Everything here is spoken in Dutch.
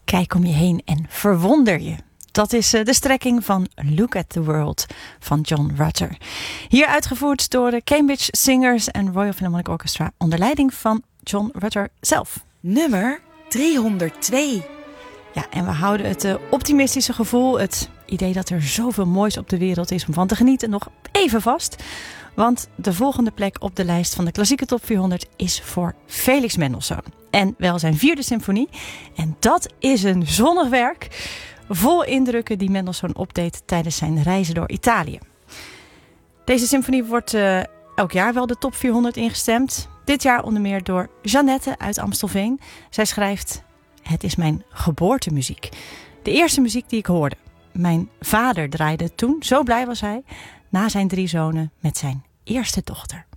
Kijk om je heen en verwonder je. Dat is de strekking van Look at the World van John Rutter. Hier uitgevoerd door de Cambridge Singers en Royal Philharmonic Orchestra onder leiding van John Rutter zelf. Nummer 302. Ja, en we houden het optimistische gevoel, het idee dat er zoveel moois op de wereld is om van te genieten, nog even vast. Want de volgende plek op de lijst van de klassieke top 400 is voor Felix Mendelssohn. En wel zijn 4e symfonie. En dat is een zonnig werk, vol indrukken die Mendelssohn opdeed tijdens zijn reizen door Italië. Deze symfonie wordt elk jaar wel de top 400 ingestemd. Dit jaar onder meer door Jeannette uit Amstelveen. Zij schrijft: het is mijn geboortemuziek. De eerste muziek die ik hoorde. Mijn vader draaide toen, zo blij was hij, na zijn 3 zonen met zijn eerste dochter.